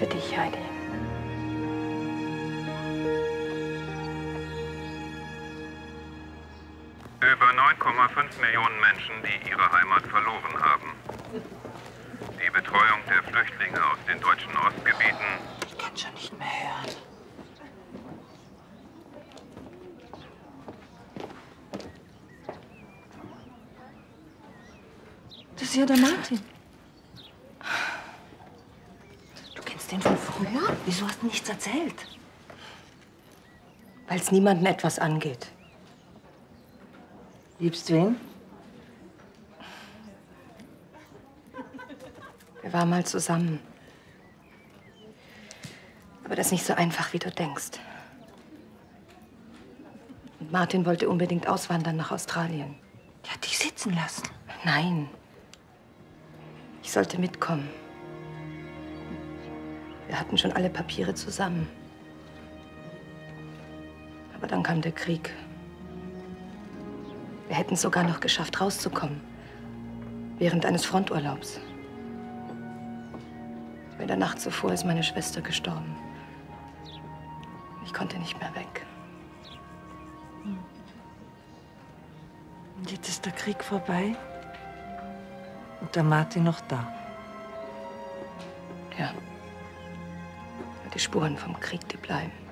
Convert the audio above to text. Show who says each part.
Speaker 1: für dich, Heidi.
Speaker 2: Über 9,5 Millionen Menschen, die ihre Heimat verloren haben. Die Betreuung der Flüchtlinge aus den deutschen Ostgebieten.
Speaker 1: Ich kann schon nicht mehr hören. Das ist ja der Martin. Du kennst den von früher? Wieso hast du nichts erzählt? Weil es niemandem etwas angeht. Liebst du ihn? Wir waren mal zusammen. Aber das ist nicht so einfach, wie du denkst. Und Martin wollte unbedingt auswandern nach Australien. Der hat dich sitzen lassen? Nein. Ich sollte mitkommen. Wir hatten schon alle Papiere zusammen. Aber dann kam der Krieg. Wir hätten es sogar noch geschafft, rauszukommen. Während eines Fronturlaubs. In der Nacht zuvor ist meine Schwester gestorben. Ich konnte nicht mehr weg.
Speaker 3: Und jetzt ist der Krieg vorbei und der Martin noch da.
Speaker 1: Ja. Die Spuren vom Krieg, die bleiben.